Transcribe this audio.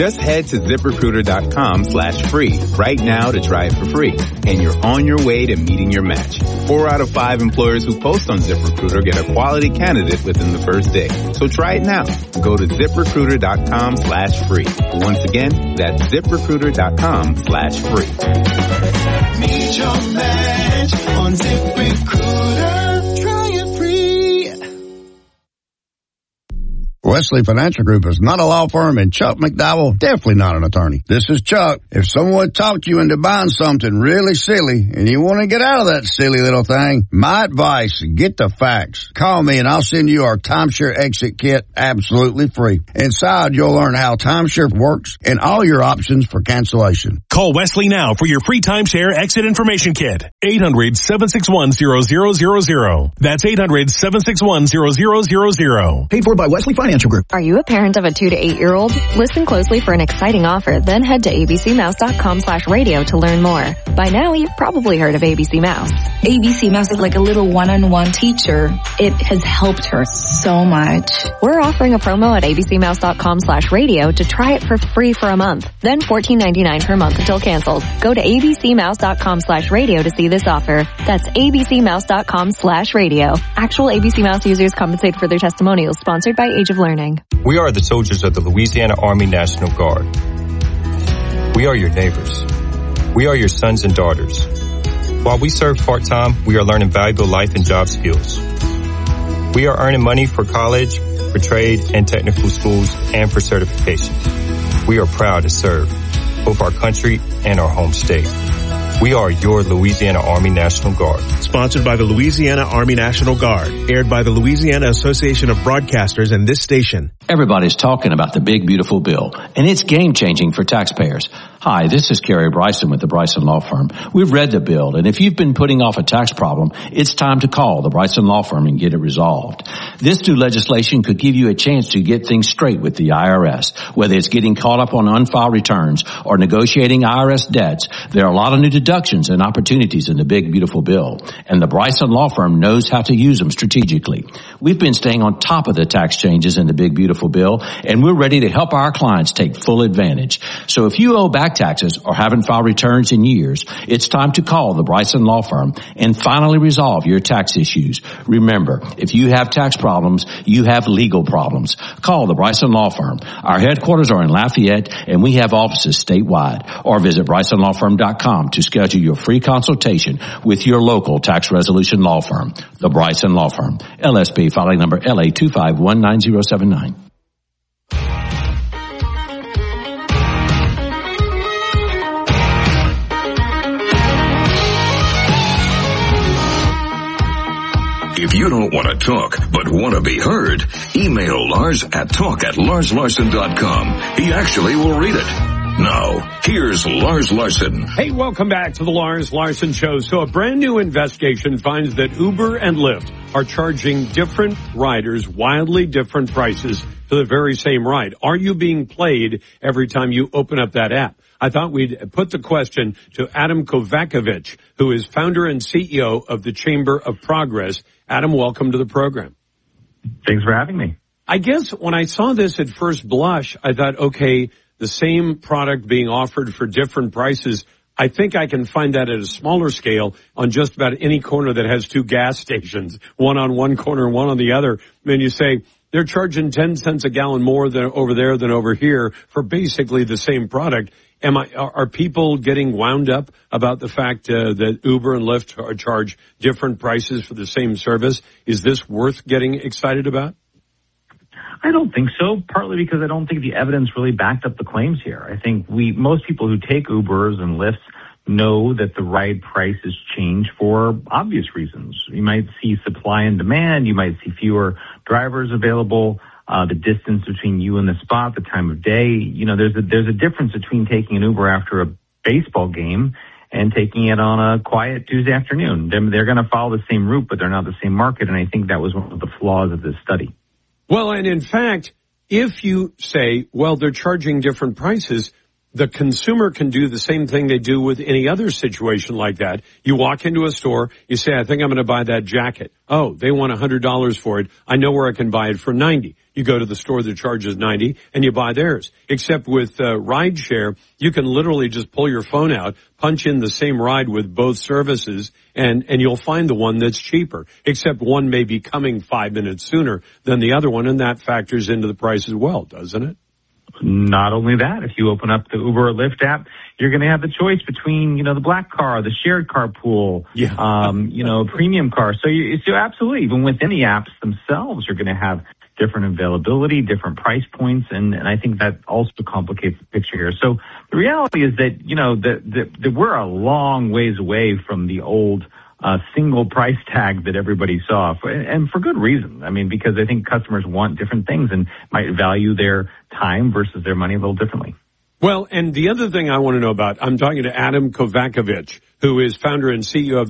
Just head to ZipRecruiter.com/free right now to try it for free. And you're on your way to meeting your match. 4 out of 5 employers who post on ZipRecruiter get a quality candidate within the first day. So try it now. Go to ZipRecruiter.com/free. Once again, that's ZipRecruiter.com/free. Meet your match on ZipRecruiter. Try it free. Wesley Financial Group is not a law firm, and Chuck McDowell, definitely not an attorney. This is Chuck. If someone talked you into buying something really silly and you want to get out of that silly little thing, my advice, get the facts. Call me and I'll send you our timeshare exit kit absolutely free. Inside, you'll learn how timeshare works and all your options for cancellation. Call Wesley now for your free timeshare exit information kit. 800-761-0000. That's 800-761-0000. Paid for by Wesley Financial Group. Are you a parent of a 2 to 8 year old? Listen closely for an exciting offer, then head to abcmouse.com/radio to learn more. By now, you've probably heard of ABC Mouse. ABC Mouse is like a little one-on-one teacher. It has helped her so much. We're offering a promo at abcmouse.com/radio to try it for free for a month, then $14.99 per month until canceled. Go to abcmouse.com/radio to see this offer. That's abcmouse.com/radio. Actual ABC Mouse users compensate for their testimonials, sponsored by Age of Learning. We are the soldiers of the Louisiana Army National Guard. We are your neighbors. We are your sons and daughters. While we serve part-time, we are learning valuable life and job skills. We are earning money for college, for trade and technical schools, and for certifications. We are proud to serve both our country and our home state. We are your Louisiana Army National Guard. Sponsored by the Louisiana Army National Guard. Aired by the Louisiana Association of Broadcasters and this station. Everybody's talking about the big, beautiful bill, and it's game-changing for taxpayers. Hi, this is Kerry Bryson with the Bryson Law Firm. We've read the bill, and if you've been putting off a tax problem, it's time to call the Bryson Law Firm and get it resolved. This new legislation could give you a chance to get things straight with the IRS. Whether it's getting caught up on unfiled returns or negotiating IRS debts, there are a lot of new deductions and opportunities in the big, beautiful bill, and the Bryson Law Firm knows how to use them strategically. We've been staying on top of the tax changes in the big, beautiful bill, and we're ready to help our clients take full advantage. So if you owe back taxes or haven't filed returns in years, it's time to call the Bryson Law Firm and finally resolve your tax issues. Remember, if you have tax problems, you have legal problems. Call the Bryson Law Firm. Our headquarters are in Lafayette, and we have offices statewide. Or visit BrysonLawFirm.com to schedule your free consultation with your local tax resolution law firm. The Bryson Law Firm. LSP filing number LA2519079. If you don't want to talk, but want to be heard, email Lars at talk@LarsLarson.com. He actually will read it. Now, here's Lars Larson. Hey, welcome back to the Lars Larson Show. So a brand new investigation finds that Uber and Lyft are charging different riders wildly different prices for the very same ride. Are you being played every time you open up that app? I thought we'd put the question to Adam Kovacevic, who is founder and CEO of the Chamber of Progress. Adam, welcome to the program. Thanks for having me. I guess when I saw this at first blush, I thought, okay, the same product being offered for different prices. I think I can find that at a smaller scale on just about any corner that has two gas stations, one on one corner and one on the other. And you say they're charging 10 cents a gallon more than over there than over here for basically the same product. Are people getting wound up about the fact that Uber and Lyft charge different prices for the same service? Is this worth getting excited about? I don't think so, partly because I don't think the evidence really backed up the claims here. I think most people who take Ubers and Lyfts know that the ride prices change for obvious reasons. You might see supply and demand. You might see fewer drivers available. The distance between you and the spot, the time of day. You know, there's a difference between taking an Uber after a baseball game and taking it on a quiet Tuesday afternoon. They're going to follow the same route, but they're not the same market. And I think that was one of the flaws of this study. Well, and in fact, if you say, well, they're charging different prices, the consumer can do the same thing they do with any other situation like that. You walk into a store, you say, I think I'm going to buy that jacket. Oh, they want $100 for it. I know where I can buy it for $90. You go to the store that charges $90 and you buy theirs. Except with rideshare, you can literally just pull your phone out, punch in the same ride with both services, and you'll find the one that's cheaper. Except one may be coming 5 minutes sooner than the other one, and that factors into the price as well, doesn't it? Not only that, if you open up the Uber or Lyft app, you're going to have the choice between, the black car, the shared carpool, premium car. So absolutely, even within the apps themselves, you're going to have different availability, different price points, and I think that also complicates the picture here. So the reality is that, that we're a long ways away from the old single price tag that everybody saw, and for good reason. I mean, because I think customers want different things and might value their time versus their money a little differently. Well, and the other thing I want to know about, I'm talking to Adam Kovacevic, who is founder and CEO of